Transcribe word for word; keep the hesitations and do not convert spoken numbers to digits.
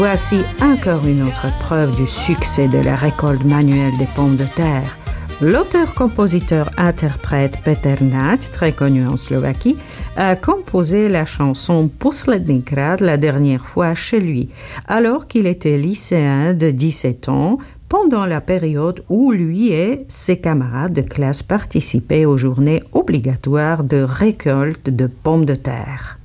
Voici encore une autre preuve du succès de la récolte manuelle des pommes de terre. L'auteur-compositeur-interprète Peter Nať, très connu en Slovaquie, a composé la chanson Posledný krát la dernière fois chez lui, alors qu'il était lycéen de dix-sept ans, pendant la période où lui et ses camarades de classe participaient aux journées obligatoires de récolte de pommes de terre.